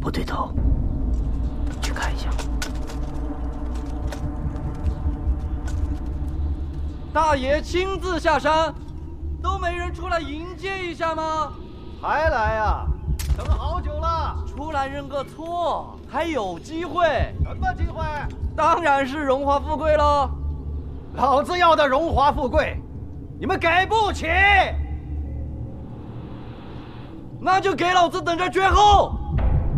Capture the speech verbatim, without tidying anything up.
不对头，去看一下。 大爷亲自下山，都没人出来迎接一下吗？ 还来呀？等好久了。 出来认个错，还有机会。 什么机会？ 当然是荣华富贵喽。 老子要的荣华富贵，你们给不起。 那就给老子等着绝后。